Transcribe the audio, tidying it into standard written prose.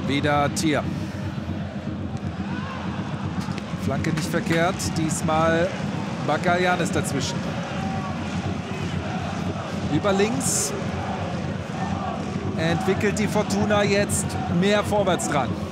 Wieder Thier. Flanke nicht verkehrt. Diesmal Bagayaan dazwischen. Über links entwickelt die Fortuna jetzt mehr Vorwärtsdrang.